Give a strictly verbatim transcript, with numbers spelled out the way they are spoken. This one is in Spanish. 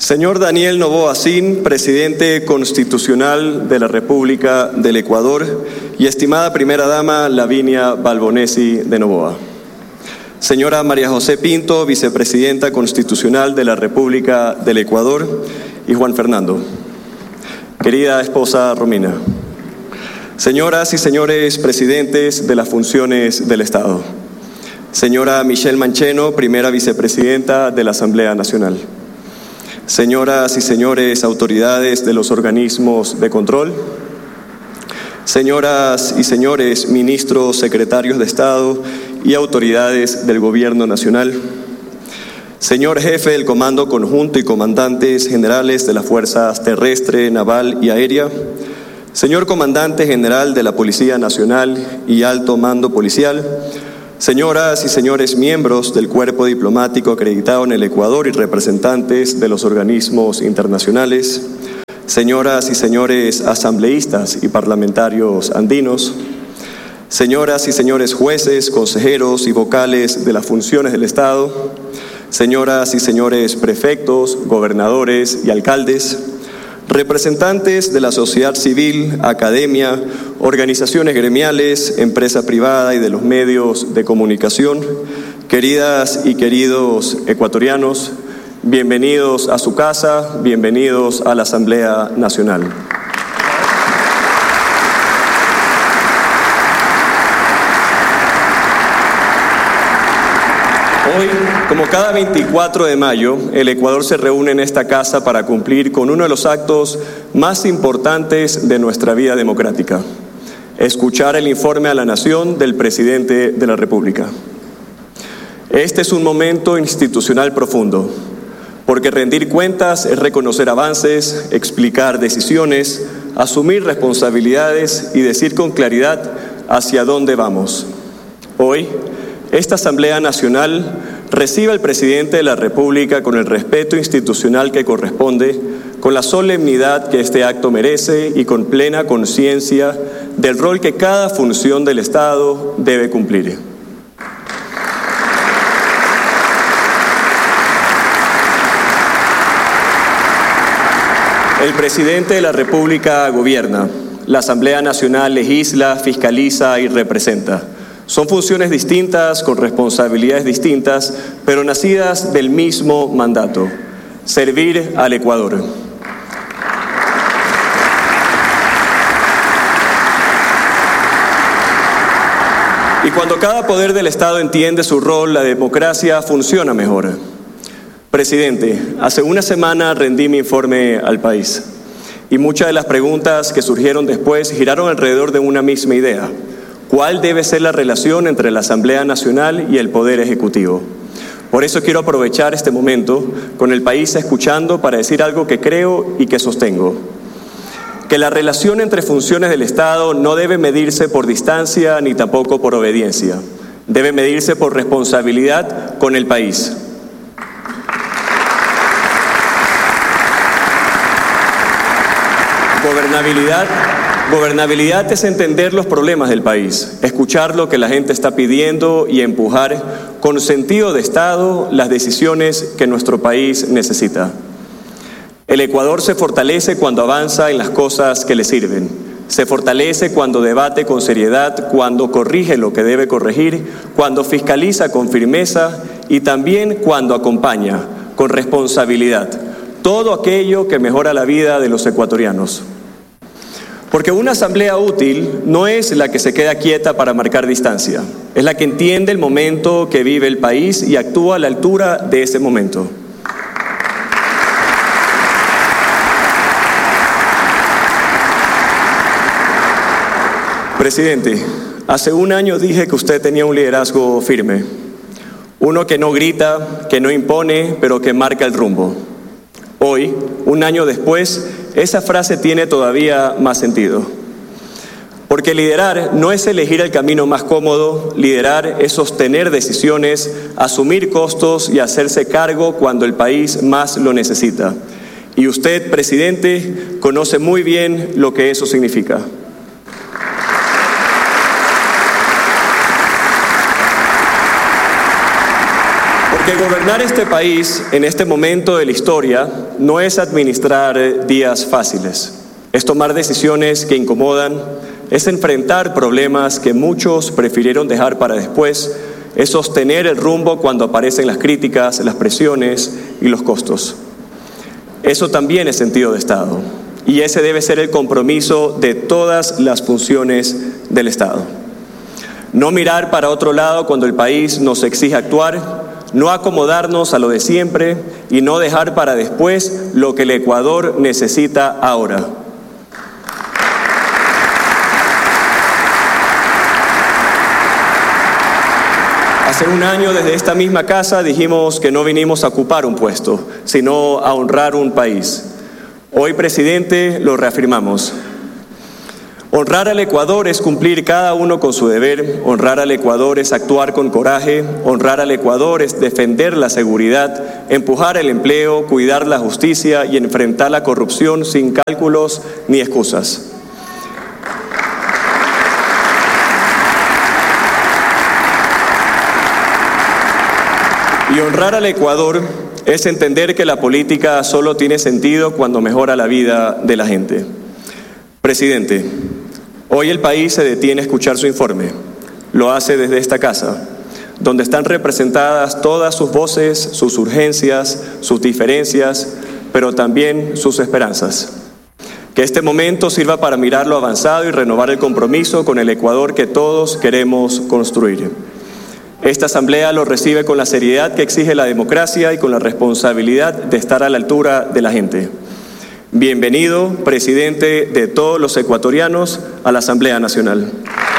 Señor Daniel Noboa Sin, Presidente Constitucional de la República del Ecuador, y estimada Primera Dama Lavinia Balbonesi de Noboa. Señora María José Pinto, Vicepresidenta Constitucional de la República del Ecuador, y Juan Fernando. Querida esposa Romina. Señoras y señores presidentes de las funciones del Estado. Señora Michelle Mancheno, Primera Vicepresidenta de la Asamblea Nacional. Señoras y señores autoridades de los organismos de control, señoras y señores ministros, secretarios de Estado y autoridades del Gobierno Nacional, señor jefe del Comando Conjunto y comandantes generales de las Fuerzas Terrestre, Naval y Aérea, señor comandante general de la Policía Nacional y Alto Mando Policial, señoras y señores miembros del cuerpo diplomático acreditado en el Ecuador y representantes de los organismos internacionales, señoras y señores asambleístas y parlamentarios andinos, señoras y señores jueces, consejeros y vocales de las funciones del Estado, señoras y señores prefectos, gobernadores y alcaldes, representantes de la sociedad civil, academia, organizaciones gremiales, empresa privada y de los medios de comunicación, queridas y queridos ecuatorianos, bienvenidos a su casa, bienvenidos a la Asamblea Nacional. Hoy, como cada veinticuatro de mayo, el Ecuador se reúne en esta casa para cumplir con uno de los actos más importantes de nuestra vida democrática: escuchar el informe a la nación del presidente de la República. Este es un momento institucional profundo, porque rendir cuentas es reconocer avances, explicar decisiones, asumir responsabilidades y decir con claridad hacia dónde vamos. Hoy, esta Asamblea Nacional recibe al presidente de la República con el respeto institucional que corresponde, con la solemnidad que este acto merece y con plena conciencia del rol que cada función del Estado debe cumplir. El presidente de la República gobierna, la Asamblea Nacional legisla, fiscaliza y representa. Son funciones distintas, con responsabilidades distintas, pero nacidas del mismo mandato: servir al Ecuador. Y cuando cada poder del Estado entiende su rol, la democracia funciona mejor. Presidente, hace una semana rendí mi informe al país, y muchas de las preguntas que surgieron después giraron alrededor de una misma idea: ¿cuál debe ser la relación entre la Asamblea Nacional y el Poder Ejecutivo? Por eso quiero aprovechar este momento con el país escuchando para decir algo que creo y que sostengo: que la relación entre funciones del Estado no debe medirse por distancia ni tampoco por obediencia. Debe medirse por responsabilidad con el país. Gobernabilidad, gobernabilidad es entender los problemas del país, escuchar lo que la gente está pidiendo y empujar con sentido de Estado las decisiones que nuestro país necesita. El Ecuador se fortalece cuando avanza en las cosas que le sirven. Se fortalece cuando debate con seriedad, cuando corrige lo que debe corregir, cuando fiscaliza con firmeza y también cuando acompaña con responsabilidad todo aquello que mejora la vida de los ecuatorianos. Porque una asamblea útil no es la que se queda quieta para marcar distancia, es la que entiende el momento que vive el país y actúa a la altura de ese momento. Presidente, hace un año dije que usted tenía un liderazgo firme, uno que no grita, que no impone, pero que marca el rumbo. Hoy, un año después, esa frase tiene todavía más sentido. Porque liderar no es elegir el camino más cómodo, liderar es sostener decisiones, asumir costos y hacerse cargo cuando el país más lo necesita. Y usted, presidente, conoce muy bien lo que eso significa. Porque gobernar este país en este momento de la historia no es administrar días fáciles, es tomar decisiones que incomodan, es enfrentar problemas que muchos prefirieron dejar para después, es sostener el rumbo cuando aparecen las críticas, las presiones y los costos. Eso también es sentido de Estado, y ese debe ser el compromiso de todas las funciones del Estado. No mirar para otro lado cuando el país nos exige actuar, no acomodarnos a lo de siempre y no dejar para después lo que el Ecuador necesita ahora. Hace un año desde esta misma casa dijimos que no vinimos a ocupar un puesto, sino a honrar un país. Hoy, presidente, lo reafirmamos. Honrar al Ecuador es cumplir cada uno con su deber, honrar al Ecuador es actuar con coraje, honrar al Ecuador es defender la seguridad, empujar el empleo, cuidar la justicia y enfrentar la corrupción sin cálculos ni excusas. Y honrar al Ecuador es entender que la política solo tiene sentido cuando mejora la vida de la gente. Presidente, hoy el país se detiene a escuchar su informe. Lo hace desde esta casa, donde están representadas todas sus voces, sus urgencias, sus diferencias, pero también sus esperanzas. Que este momento sirva para mirar lo avanzado y renovar el compromiso con el Ecuador que todos queremos construir. Esta asamblea lo recibe con la seriedad que exige la democracia y con la responsabilidad de estar a la altura de la gente. Bienvenido, presidente de todos los ecuatorianos, a la Asamblea Nacional.